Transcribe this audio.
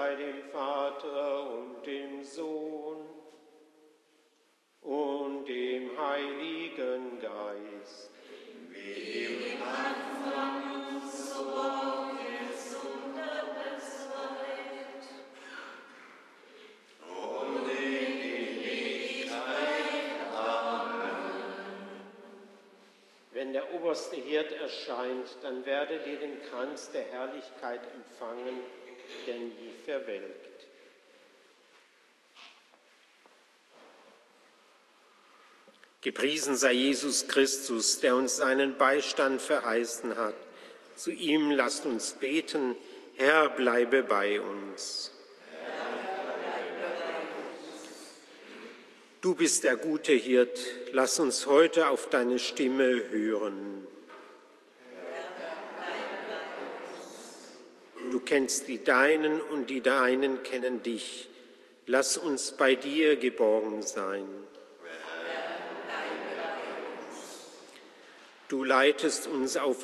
sei dem Vater und dem Sohn und dem Heiligen Geist. Wie im Anfang, so auch jetzt und alle Zeit und in Ewigkeit. Amen. Wenn der oberste Hirt erscheint, dann werdet ihr den Kranz der Herrlichkeit empfangen, der nie verwelkt. Gepriesen sei Jesus Christus, der uns seinen Beistand verheißen hat. Zu ihm lasst uns beten: Herr, bleibe bei uns. Du bist der gute Hirt, lass uns heute auf deine Stimme hören. Du kennst die Deinen und die Deinen kennen dich. Lass uns bei dir geborgen sein. Du leitest uns auf